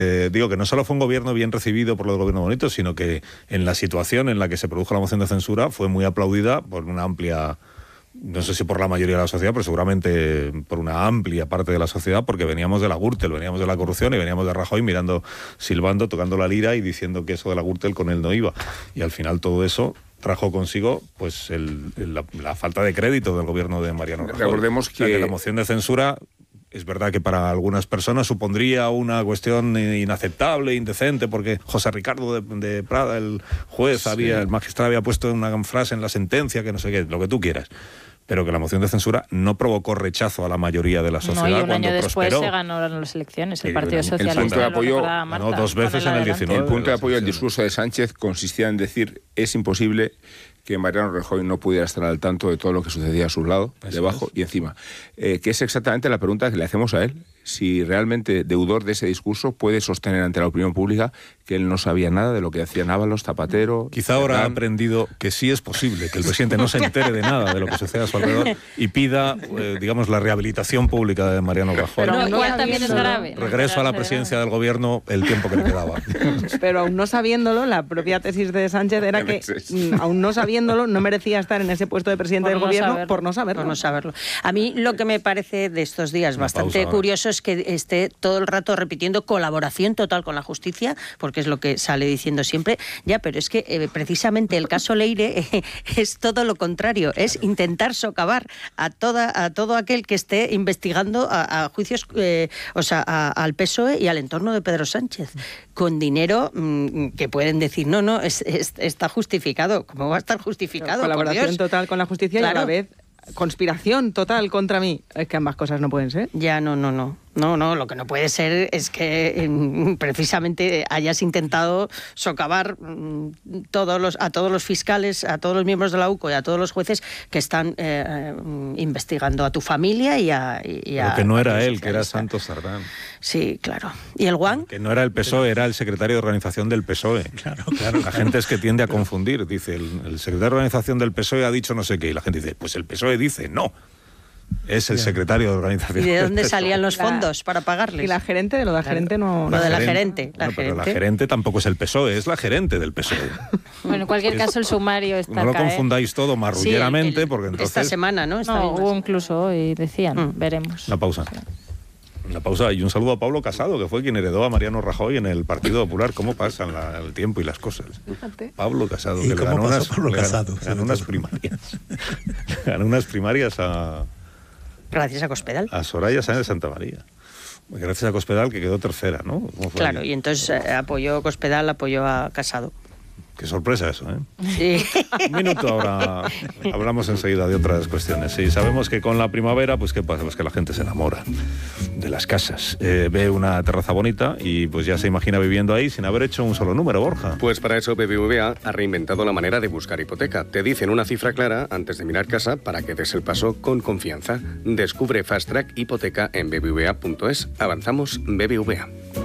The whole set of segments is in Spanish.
Digo que no solo fue un gobierno bien recibido por lo del gobierno bonito, sino que en la situación en la que se produjo la moción de censura fue muy aplaudida por una amplia, no sé si por la mayoría de la sociedad, pero seguramente por una amplia parte de la sociedad, porque veníamos de la Gürtel, veníamos de la corrupción y veníamos de Rajoy mirando, silbando, tocando la lira y diciendo que eso de la Gürtel con él no iba. Y al final todo eso trajo consigo pues la falta de crédito del gobierno de Mariano Rajoy. Recordemos que la moción de censura, es verdad que para algunas personas supondría una cuestión inaceptable, indecente, porque José Ricardo de Prada, el juez, el magistrado había puesto una frase en la sentencia que no sé qué, lo que tú quieras. Pero que la moción de censura no provocó rechazo a la mayoría de la sociedad. No, y un cuando año después prosperó. se ganaron las elecciones. El Partido Socialista. El punto de apoyo ganó 2 veces en el 19. El punto de apoyo al discurso de Sánchez consistía en decir: es imposible que Mariano Rajoy no pudiera estar al tanto de todo lo que sucedía a su lado, debajo y encima. Que es exactamente la pregunta que le hacemos a él. Si realmente, deudor de ese discurso, puede sostener ante la opinión pública que él no sabía nada de lo que hacían Ábalos, Zapatero... Quizá ahora ha aprendido que sí es posible que el presidente no se entere de nada de lo que sucede a su alrededor y pida, digamos, la rehabilitación pública de Mariano Rajoy. Pero igual también es grave. Regreso a la presidencia del gobierno el tiempo que le quedaba. Pero aún no sabiéndolo, la propia tesis de Sánchez era que, aún no sabiéndolo, no merecía estar en ese puesto de presidente del gobierno por no saberlo. Por no saberlo. A mí lo que me parece de estos días bastante curioso es que esté todo el rato repitiendo colaboración total con la justicia, porque es lo que sale diciendo siempre. Ya, pero es que precisamente el caso Leire es todo lo contrario, es intentar socavar a todo aquel que esté investigando a juicios, al PSOE y al entorno de Pedro Sánchez, con dinero que pueden decir, no, está justificado. ¿Cómo va a estar justificado? Colaboración total con la justicia, claro. Y a la vez conspiración total contra mí. Es que ambas cosas no pueden ser. Ya, no. No, lo que no puede ser es que precisamente hayas intentado socavar a todos los fiscales, a todos los miembros de la UCO y a todos los jueces que están investigando a tu familia y a Pero que no era él, que era Santos Sardán. Sí, claro. ¿Y el Juan? Que no era el PSOE, era el secretario de organización del PSOE. Claro. La gente es que tiende a confundir. Dice, el secretario de organización del PSOE ha dicho no sé qué, y la gente dice, pues el PSOE dice no. Es el secretario de organización. ¿Y de dónde salían los fondos para pagarles? Y la gerente, de lo de la gerente no... Lo de la gerente. Pero la gerente tampoco es el PSOE, es la gerente del PSOE. Bueno, en cualquier caso el sumario está acá. No lo confundáis todo marrulleramente, porque entonces... Esta semana, ¿no? Hubo incluso hoy, decían, veremos. Una pausa. Y un saludo a Pablo Casado, que fue quien heredó a Mariano Rajoy en el Partido Popular. ¿Cómo pasan el tiempo y las cosas? Pablo Casado, que le ganó unas primarias. Ganó unas primarias a... Gracias a Cospedal. A Soraya Sáenz de Santa María. Gracias a Cospedal, que quedó tercera, ¿no? Claro, y entonces Cospedal apoyó a Casado. Qué sorpresa eso, ¿eh? Sí. Un minuto ahora, hablamos enseguida de otras cuestiones. Sí, sabemos que con la primavera, pues ¿qué pasa? Pues que la gente se enamora de las casas. Ve una terraza bonita y pues ya se imagina viviendo ahí sin haber hecho un solo número, Borja. Pues para eso BBVA ha reinventado la manera de buscar hipoteca. Te dicen una cifra clara antes de mirar casa para que des el paso con confianza. Descubre Fast Track Hipoteca en bbva.es. Avanzamos BBVA.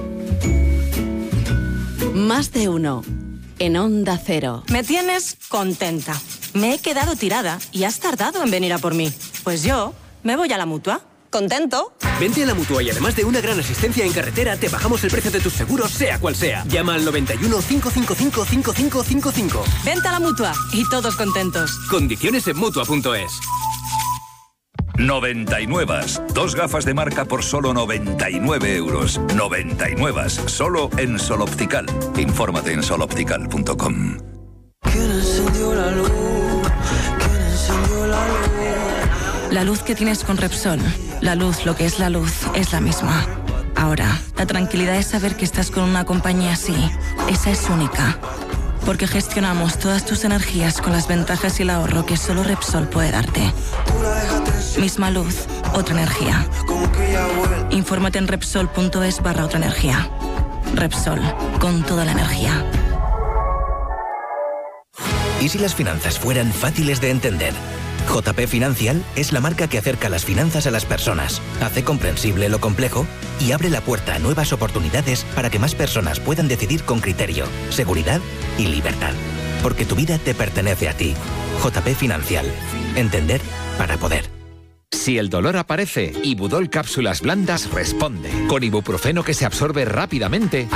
Más de uno. En Onda Cero. Me tienes contenta. Me he quedado tirada y has tardado en venir a por mí. Pues yo me voy a la Mutua. ¿Contento? Vente a la Mutua y además de una gran asistencia en carretera, te bajamos el precio de tus seguros, sea cual sea. Llama al 91 555 5555. Vente a la Mutua y todos contentos. Condiciones en Mutua.es. 99. 2 gafas de marca por solo 99 euros. 99. Solo en Sol Optical. Infórmate en soloptical.com. ¿Quién encendió la luz? ¿Quién encendió la luz? La luz que tienes con Repsol. La luz, lo que es la luz, es la misma. Ahora, la tranquilidad es saber que estás con una compañía así. Esa es única. Porque gestionamos todas tus energías con las ventajas y el ahorro que solo Repsol puede darte. Misma luz, otra energía. Infórmate en Repsol.es/otra energía. Repsol, con toda la energía. ¿Y si las finanzas fueran fáciles de entender? JP Financial es la marca que acerca las finanzas a las personas, hace comprensible lo complejo y abre la puerta a nuevas oportunidades para que más personas puedan decidir con criterio, seguridad y libertad. Porque tu vida te pertenece a ti. JP Financial. Entender para poder. Si el dolor aparece, Ibudol Cápsulas Blandas responde. Con ibuprofeno que se absorbe rápidamente,